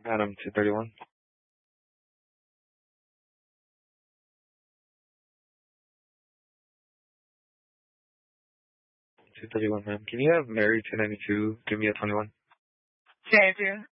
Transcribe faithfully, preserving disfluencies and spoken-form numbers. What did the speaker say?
Adam two thirty-one. two thirty-one, ma'am. Can you have Mary two ninety-two give me a twenty-one? Thank you.